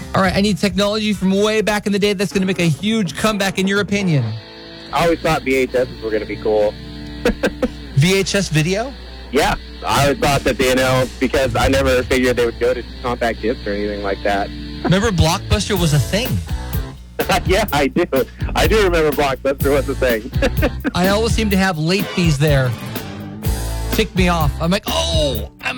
All right, I need technology from way back in the day that's going to make a huge comeback, in your opinion. I always thought VHSs were going to be cool. VHS video? Yeah, I always thought that, because I never figured they would go to compact discs or anything like that. Remember Blockbuster was a thing? Yeah, I do. I do remember Blockbuster was a thing. I always seem to have late fees there. Tick me off. I'm like, oh, I'm